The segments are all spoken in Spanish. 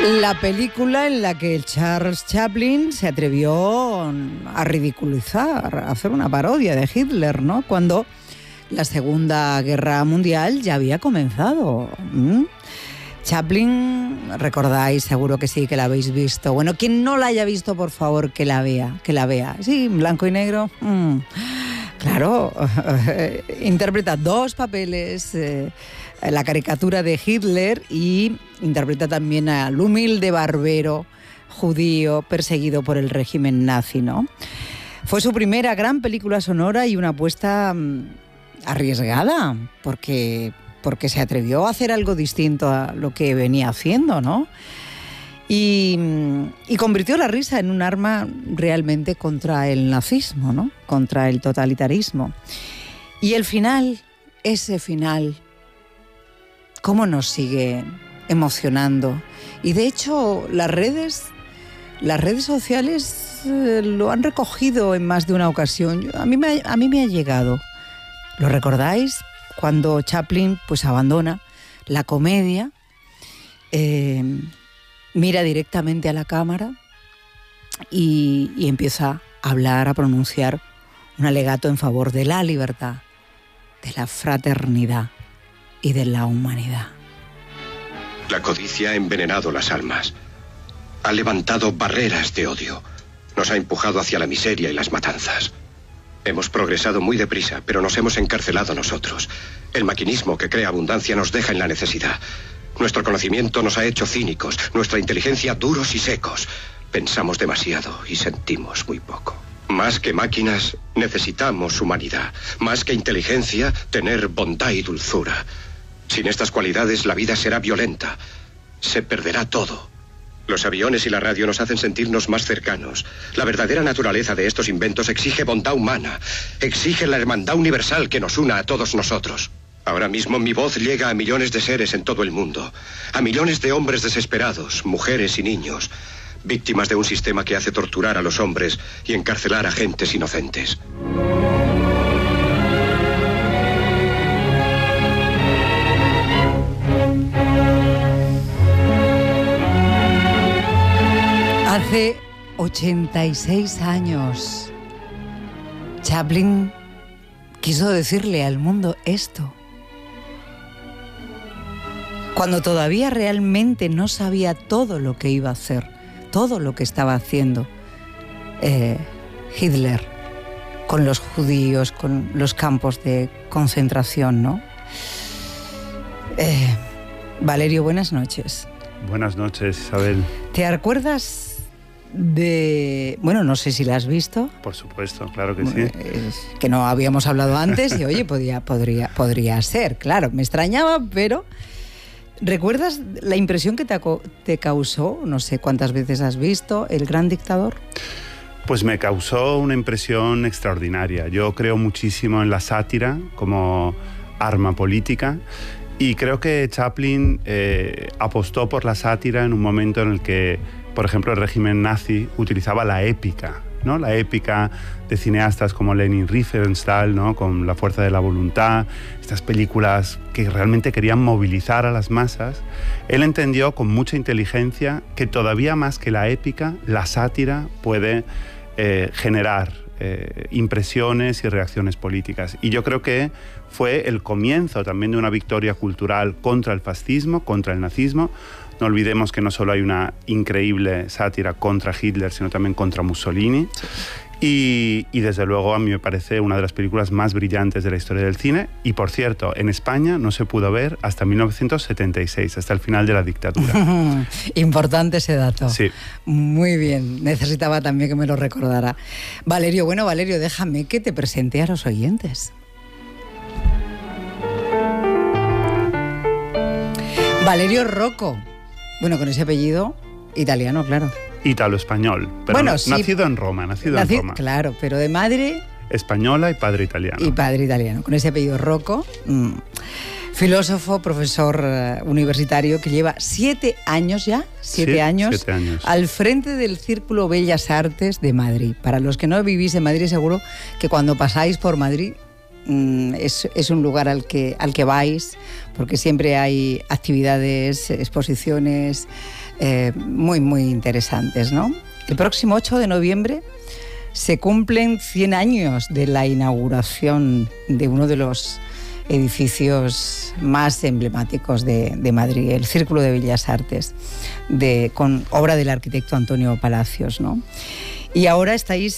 La película en la que Charles Chaplin se atrevió a ridiculizar, a hacer una parodia de Hitler, ¿no? Cuando la Segunda Guerra Mundial ya había comenzado. Chaplin, recordáis, seguro que sí, que la habéis visto. Bueno, quien no la haya visto, por favor, que la vea. Sí, en blanco y negro. Claro, interpreta dos papeles, la caricatura de Hitler, y interpreta también al humilde barbero judío perseguido por el régimen nazi, ¿no? Fue su primera gran película sonora y una apuesta arriesgada, porque se atrevió a hacer algo distinto a lo que venía haciendo, ¿no? Y convirtió la risa en un arma realmente contra el nazismo, ¿no? Contra el totalitarismo. Y el final, ese final, ¿cómo nos sigue emocionando? Y de hecho, las redes sociales lo han recogido en más de una ocasión. A mí me ha llegado. ¿Lo recordáis? Cuando Chaplin pues abandona la comedia, mira directamente a la cámara y empieza a hablar, a pronunciar un alegato en favor de la libertad, de la fraternidad y de la humanidad. La codicia ha envenenado las almas, ha levantado barreras de odio, nos ha empujado hacia la miseria y las matanzas. Hemos progresado muy deprisa, pero nos hemos encarcelado nosotros. El maquinismo que crea abundancia nos deja en la necesidad. Nuestro conocimiento nos ha hecho cínicos, nuestra inteligencia duros y secos. Pensamos demasiado y sentimos muy poco. Más que máquinas, necesitamos humanidad. Más que inteligencia, tener bondad y dulzura. Sin estas cualidades, la vida será violenta. Se perderá todo. Los aviones y la radio nos hacen sentirnos más cercanos. La verdadera naturaleza de estos inventos exige bondad humana. Exige la hermandad universal que nos una a todos nosotros. Ahora mismo mi voz llega a millones de seres en todo el mundo. A millones de hombres desesperados, mujeres y niños, víctimas de un sistema que hace torturar a los hombres y encarcelar a gentes inocentes. Hace 86 años, Chaplin quiso decirle al mundo esto. Cuando todavía realmente no sabía todo lo que iba a hacer, todo lo que estaba haciendo Hitler con los judíos, con los campos de concentración, ¿no? Valerio, buenas noches. Buenas noches, Isabel. ¿Te acuerdas de...? Bueno, no sé si la has visto. Por supuesto, claro que sí. Que no habíamos hablado antes y, oye, podría ser, claro. Me extrañaba, pero... ¿Recuerdas la impresión que te causó? No sé cuántas veces has visto El Gran Dictador. Pues me causó una impresión extraordinaria. Yo creo muchísimo en la sátira como arma política y creo que Chaplin apostó por la sátira en un momento en el que, por ejemplo, el régimen nazi utilizaba la épica, ¿no? La épica de cineastas como Leni Riefenstahl, ¿no? Con La fuerza de la voluntad, estas películas que realmente querían movilizar a las masas. Él entendió con mucha inteligencia que todavía más que la épica, la sátira puede generar impresiones y reacciones políticas. Y yo creo que fue el comienzo también de una victoria cultural contra el fascismo, contra el nazismo. No olvidemos que no solo hay una increíble sátira contra Hitler, sino también contra Mussolini. Sí. Y desde luego a mí me parece una de las películas más brillantes de la historia del cine. Y por cierto, en España no se pudo ver hasta 1976, hasta el final de la dictadura. Importante ese dato. Sí. Muy bien, necesitaba también que me lo recordara. Valerio, déjame que te presente a los oyentes. Valerio Rocco. Bueno, con ese apellido italiano, claro. Italo-español, pero bueno, sí, nacido en Roma. Claro, pero de madre... española y padre italiano. Con ese apellido Rocco. Filósofo, profesor universitario que lleva 7 años ya, 7 años, al frente del Círculo Bellas Artes de Madrid. Para los que no vivís en Madrid, seguro que cuando pasáis por Madrid es un lugar al que vais, porque siempre hay actividades, exposiciones muy, muy interesantes, ¿no? El próximo 8 de noviembre se cumplen 100 años de la inauguración de uno de los edificios más emblemáticos de Madrid, el Círculo de Bellas Artes, con obra del arquitecto Antonio Palacios, ¿no? Y ahora estáis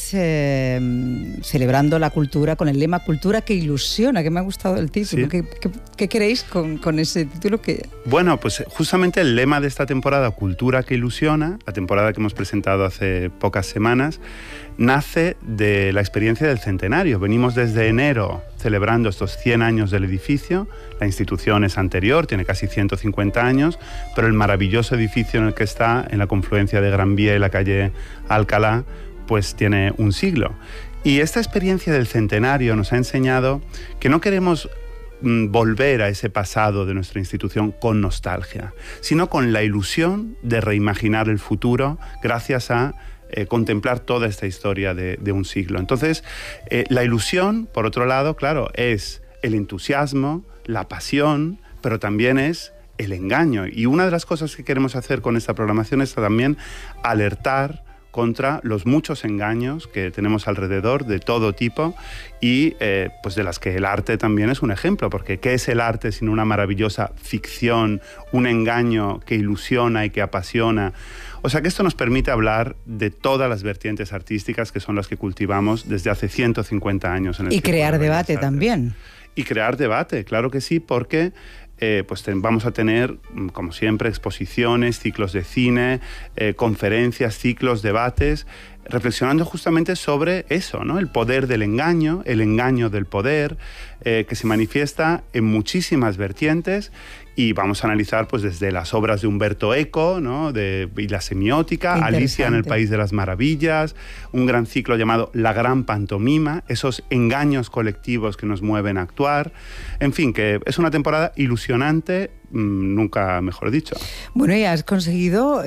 celebrando la cultura con el lema Cultura que ilusiona, que me ha gustado el título. Sí. ¿Qué queréis con ese título? Bueno, pues justamente el lema de esta temporada, Cultura que ilusiona, la temporada que hemos presentado hace pocas semanas, nace de la experiencia del centenario. Venimos desde enero celebrando estos 100 años del edificio. La institución es anterior, tiene casi 150 años, pero el maravilloso edificio en el que está, en la confluencia de Gran Vía y la calle Alcalá, pues tiene un siglo. Y esta experiencia del centenario nos ha enseñado que no queremos volver a ese pasado de nuestra institución con nostalgia, sino con la ilusión de reimaginar el futuro gracias a contemplar toda esta historia de un siglo. Entonces, la ilusión, por otro lado, claro, es el entusiasmo, la pasión, pero también es el engaño. Y una de las cosas que queremos hacer con esta programación es también alertar contra los muchos engaños que tenemos alrededor de todo tipo y pues de las que el arte también es un ejemplo, porque ¿qué es el arte sino una maravillosa ficción, un engaño que ilusiona y que apasiona? O sea que esto nos permite hablar de todas las vertientes artísticas que son las que cultivamos desde hace 150 años en el Círculo. Y crear debate también. Y crear debate, claro que sí, porque pues vamos a tener, como siempre, exposiciones, ciclos de cine, conferencias, ciclos, debates, reflexionando justamente sobre eso, ¿no? El poder del engaño, el engaño del poder, que se manifiesta en muchísimas vertientes. Y vamos a analizar pues desde las obras de Umberto Eco, ¿no? Y la semiótica, Alicia en el País de las Maravillas, un gran ciclo llamado La Gran Pantomima, esos engaños colectivos que nos mueven a actuar. En fin, que es una temporada ilusionante, nunca mejor dicho. Bueno, y habéis conseguido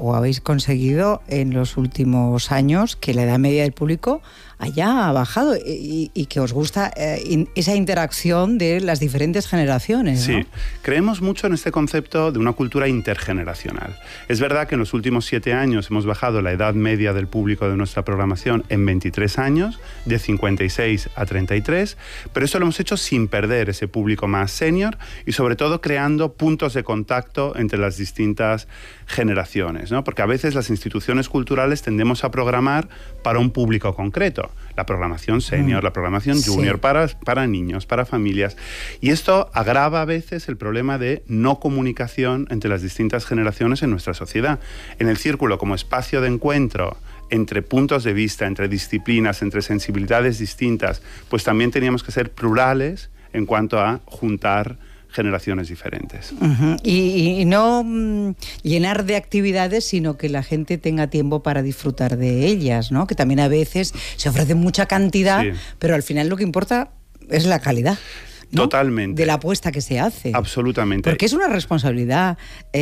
en los últimos años que la edad media del público haya bajado y que os gusta esa interacción de las diferentes generaciones, ¿no? Sí, creemos mucho en este concepto de una cultura intergeneracional. Es verdad que en los últimos 7 años hemos bajado la edad media del público de nuestra programación en 23 años, de 56 a 33, pero eso lo hemos hecho sin perder ese público más senior y sobre todo creando puntos de contacto entre las distintas generaciones, ¿no? Porque a veces las instituciones culturales tendemos a programar para un público concreto. La programación senior, la programación junior, sí, para niños, para familias. Y esto agrava a veces el problema de no comunicación entre las distintas generaciones en nuestra sociedad. En el Círculo, como espacio de encuentro entre puntos de vista, entre disciplinas, entre sensibilidades distintas, pues también teníamos que ser plurales en cuanto a juntar generaciones diferentes. Y no llenar de actividades, sino que la gente tenga tiempo para disfrutar de ellas, ¿no? Que también a veces se ofrece mucha cantidad, sí, pero al final lo que importa es la calidad, ¿no? Totalmente. De la apuesta que se hace. Absolutamente. Porque es una responsabilidad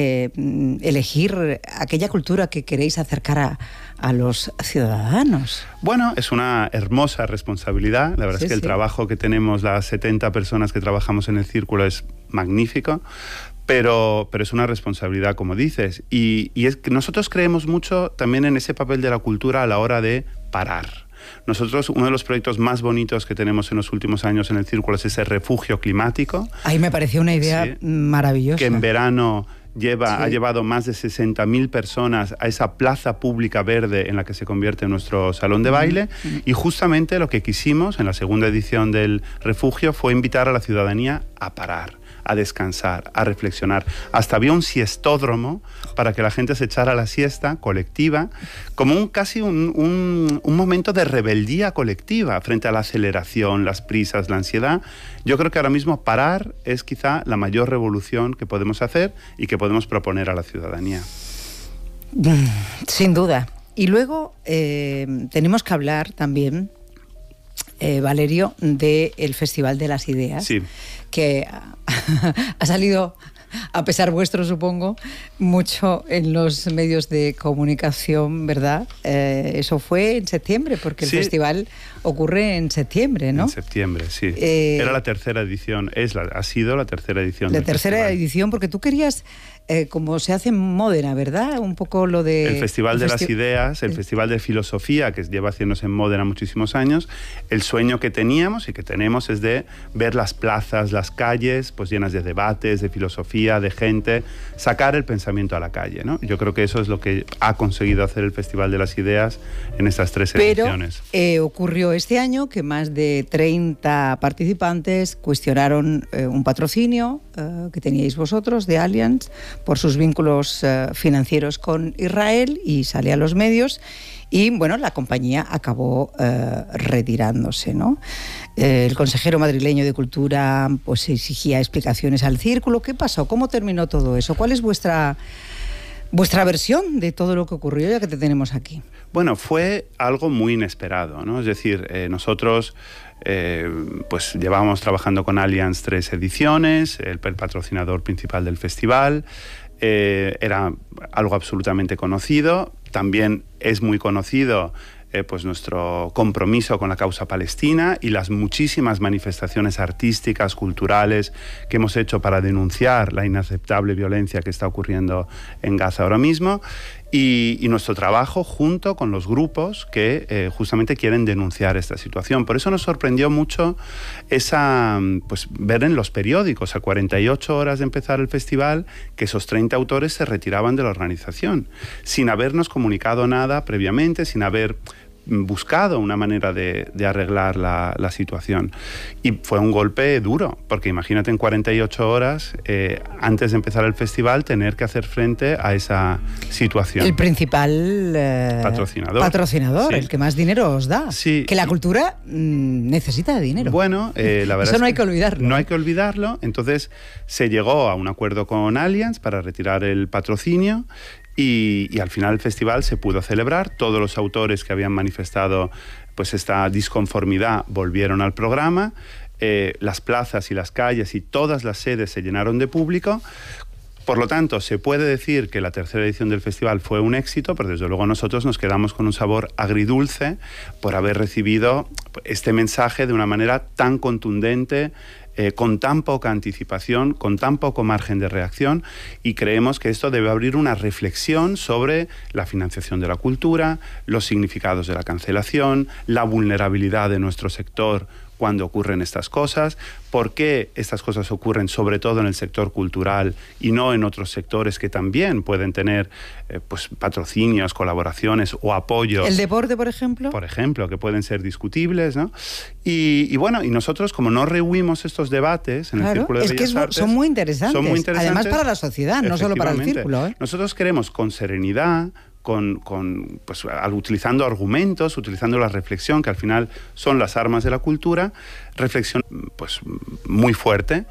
elegir aquella cultura que queréis acercar a los ciudadanos. Bueno, es una hermosa responsabilidad. La verdad es que el trabajo que tenemos, las 70 personas que trabajamos en el Círculo, es magnífico. Pero es una responsabilidad, como dices. Y es que nosotros creemos mucho también en ese papel de la cultura a la hora de parar. Nosotros, uno de los proyectos más bonitos que tenemos en los últimos años en el Círculo es ese refugio climático. Ahí me pareció una idea maravillosa. Que en verano ha llevado más de 60.000 personas a esa plaza pública verde en la que se convierte nuestro salón de baile. Y justamente lo que quisimos en la segunda edición del refugio fue invitar a la ciudadanía a parar, a descansar, a reflexionar. Hasta había un siestódromo para que la gente se echara la siesta colectiva, como casi un momento de rebeldía colectiva frente a la aceleración, las prisas, la ansiedad. Yo creo que ahora mismo parar es quizá la mayor revolución que podemos hacer y que podemos proponer a la ciudadanía. Sin duda. Y luego tenemos que hablar también, Valerio, del Festival de las Ideas, sí, que ha salido a pesar vuestro, supongo, mucho en los medios de comunicación, ¿verdad? Eso fue en septiembre, porque el festival ocurre en septiembre, ¿no? En septiembre, sí. Era la tercera edición, ha sido la tercera edición del festival. La tercera edición, porque tú querías, como se hace en Módena, ¿verdad? Un poco lo de... El Festival de las Ideas, el Festival de Filosofía, que lleva haciéndose en Módena muchísimos años. El sueño que teníamos y que tenemos es de ver las plazas, las calles, pues llenas de debates, de filosofía, de gente, sacar el pensamiento a la calle, ¿no? Yo creo que eso es lo que ha conseguido hacer el Festival de las Ideas en estas 3 ediciones. Pero ocurrió este año que más de 30 participantes cuestionaron un patrocinio que teníais vosotros de Allianz por sus vínculos financieros con Israel, y sale a los medios, y bueno, la compañía acabó retirándose, ¿no? El consejero madrileño de Cultura pues exigía explicaciones al círculo. ¿Qué pasó? ¿Cómo terminó todo eso? ¿Cuál es vuestra versión de todo lo que ocurrió, ya que te tenemos aquí? Bueno, fue algo muy inesperado, ¿no? Es decir, nosotros pues llevábamos trabajando con Allianz 3 ediciones, el patrocinador principal del festival. Era algo absolutamente conocido. También es muy conocido pues nuestro compromiso con la causa palestina y las muchísimas manifestaciones artísticas, culturales que hemos hecho para denunciar la inaceptable violencia que está ocurriendo en Gaza ahora mismo, y nuestro trabajo junto con los grupos que justamente quieren denunciar esta situación. Por eso nos sorprendió mucho pues, ver en los periódicos, a 48 horas de empezar el festival, que esos 30 autores se retiraban de la organización, sin habernos comunicado nada previamente, sin haber buscado una manera de arreglar la situación. Y fue un golpe duro, porque imagínate en 48 horas, antes de empezar el festival, tener que hacer frente a esa situación. El principal patrocinador, sí. El que más dinero os da. Sí. Que la cultura necesita de dinero. Bueno, la verdad eso no hay que olvidarlo. No hay que olvidarlo. Entonces se llegó a un acuerdo con Allianz para retirar el patrocinio. Y al final el festival se pudo celebrar. Todos los autores que habían manifestado pues esta disconformidad volvieron al programa. Las plazas y las calles y todas las sedes se llenaron de público. Por lo tanto, se puede decir que la tercera edición del festival fue un éxito, pero desde luego nosotros nos quedamos con un sabor agridulce por haber recibido este mensaje de una manera tan contundente, con tan poca anticipación, con tan poco margen de reacción, y creemos que esto debe abrir una reflexión sobre la financiación de la cultura, los significados de la cancelación, la vulnerabilidad de nuestro sector cuando ocurren estas cosas, por qué estas cosas ocurren sobre todo en el sector cultural y no en otros sectores que también pueden tener pues, patrocinios, colaboraciones o apoyos. ¿El deporte, por ejemplo? Por ejemplo, que pueden ser discutibles, ¿no? Y bueno, y nosotros como no rehuimos estos debates en el Círculo de Bellas Artes... son muy interesantes. Son muy interesantes. Además para la sociedad, no solo para el Círculo, ¿eh? Nosotros queremos con serenidad, pues, utilizando argumentos, utilizando la reflexión, que al final son las armas de la cultura, reflexión pues muy fuerte.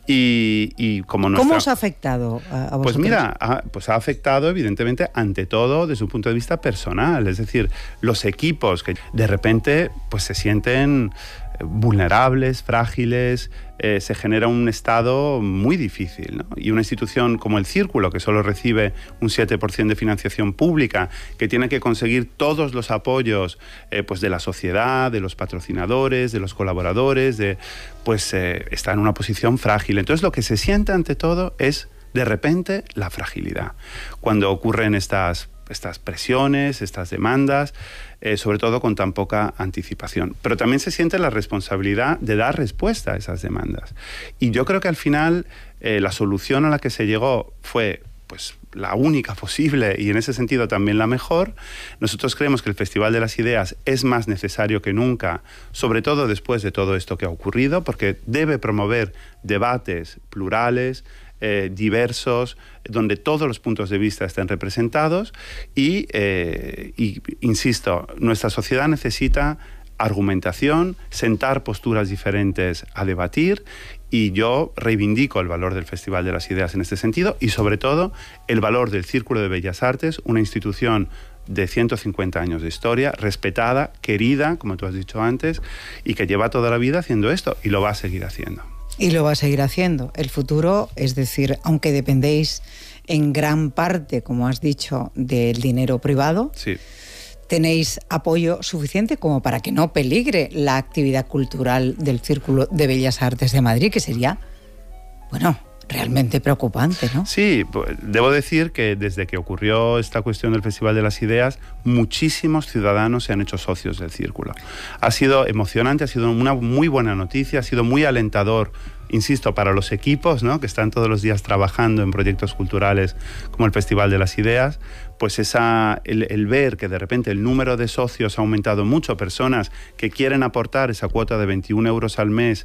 Y como ¿Cómo os ha afectado a vosotros? Pues mira, ha afectado evidentemente ante todo desde un punto de vista personal, es decir, los equipos que de repente pues se sienten vulnerables, frágiles, se genera un estado muy difícil, ¿no? Y una institución como el Círculo, que solo recibe un 7% de financiación pública, que tiene que conseguir todos los apoyos pues de la sociedad, de los patrocinadores, de los colaboradores, está en una posición frágil. Entonces lo que se siente ante todo es de repente la fragilidad. Cuando ocurren estas presiones, estas demandas, sobre todo con tan poca anticipación. Pero también se siente la responsabilidad de dar respuesta a esas demandas. Y yo creo que al final la solución a la que se llegó fue pues, la única posible y en ese sentido también la mejor. Nosotros creemos que el Festival de las Ideas es más necesario que nunca, sobre todo después de todo esto que ha ocurrido, porque debe promover debates plurales, diversos, donde todos los puntos de vista estén representados y insisto, nuestra sociedad necesita argumentación, sentar posturas diferentes a debatir, y yo reivindico el valor del Festival de las Ideas en este sentido y sobre todo el valor del Círculo de Bellas Artes, una institución de 150 años de historia, respetada, querida, como tú has dicho antes, y que lleva toda la vida haciendo esto y lo va a seguir haciendo. Y lo va a seguir haciendo. El futuro, es decir, aunque dependéis en gran parte, como has dicho, del dinero privado, Sí. tenéis apoyo suficiente como para que no peligre la actividad cultural del Círculo de Bellas Artes de Madrid, que sería, bueno, realmente preocupante, ¿no? Sí, debo decir que desde que ocurrió esta cuestión del Festival de las Ideas, muchísimos ciudadanos se han hecho socios del Círculo. Ha sido emocionante, ha sido una muy buena noticia, ha sido muy alentador, insisto, para los equipos, ¿no?, que están todos los días trabajando en proyectos culturales como el Festival de las Ideas, pues el ver que de repente el número de socios ha aumentado mucho, personas que quieren aportar esa cuota de 21 euros al mes